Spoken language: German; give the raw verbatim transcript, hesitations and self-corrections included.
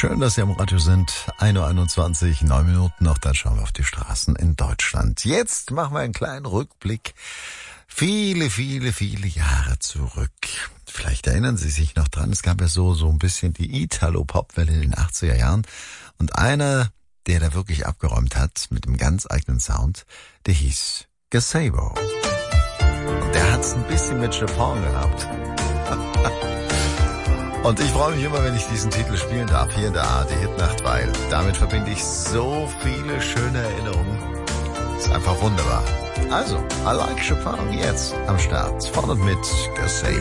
Schön, dass Sie am Radio sind. ein Uhr einundzwanzig, neun Minuten noch, dann schauen wir auf die Straßen in Deutschland. Jetzt machen wir einen kleinen Rückblick. Viele, viele, viele Jahre zurück. Vielleicht erinnern Sie sich noch dran, es gab ja so, so ein bisschen die Italo-Pop-Welle in den achtziger Jahren. Und einer, der da wirklich abgeräumt hat, mit einem ganz eigenen Sound, der hieß Gazebo. Und der hat's ein bisschen mit Chopin gehabt. Und ich freue mich immer, wenn ich diesen Titel spielen darf, hier in der A R D Hitnacht, weil damit verbinde ich so viele schöne Erinnerungen. Ist einfach wunderbar. Also, I like Chopin jetzt am Start. Von und mit Gazebo.